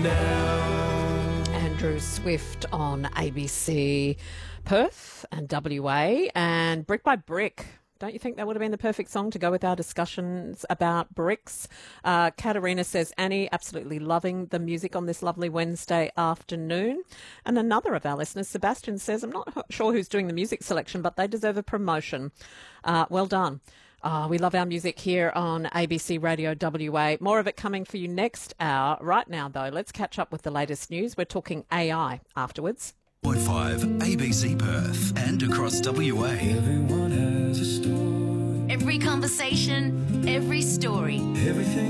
now. Andrew Swift on ABC Perth and WA, and Brick by Brick. Don't you think that would have been the perfect song to go with our discussions about bricks? Katerina says, Annie, absolutely loving the music on this lovely Wednesday afternoon. And another of our listeners, Sebastian, says, I'm not sure who's doing the music selection, but they deserve a promotion. Well done. We love our music here on ABC Radio WA. More of it coming for you next hour. Right now, though, let's catch up with the latest news. We're talking AI afterwards. 0.5 ABC Perth and across WA. Everyone has a story. Every conversation, every story. Everything